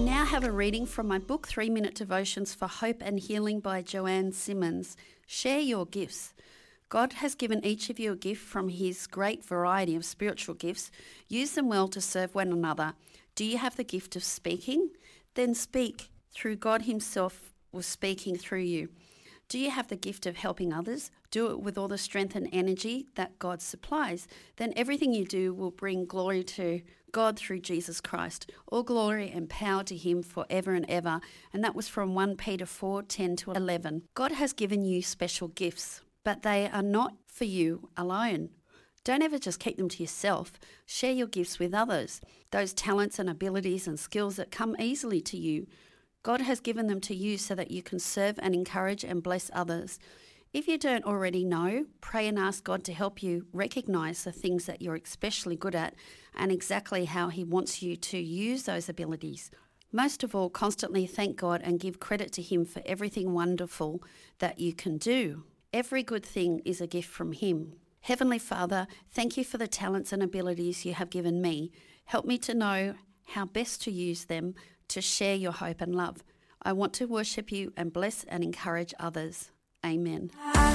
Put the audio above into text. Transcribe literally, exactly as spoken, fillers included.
now have a reading from my book, Three Minute Devotions for Hope and Healing by Joanne Simmons. Share your gifts. God has given each of you a gift from his great variety of spiritual gifts. Use them well to serve one another. Do you have the gift of speaking? Then speak. Through God himself was speaking through you. Do you have the gift of helping others? Do it with all the strength and energy that God supplies. Then everything you do will bring glory to God through Jesus Christ. All glory and power to him forever and ever. And that was from First Peter four, ten to eleven. God has given you special gifts, but they are not for you alone. Don't ever just keep them to yourself. Share your gifts with others, those talents and abilities and skills that come easily to you. God has given them to you so that you can serve and encourage and bless others. If you don't already know, pray and ask God to help you recognize the things that you're especially good at and exactly how he wants you to use those abilities. Most of all, constantly thank God and give credit to him for everything wonderful that you can do. Every good thing is a gift from him. Heavenly Father, thank you for the talents and abilities you have given me. Help me to know how best to use them to share your hope and love. I want to worship you and bless and encourage others. Amen.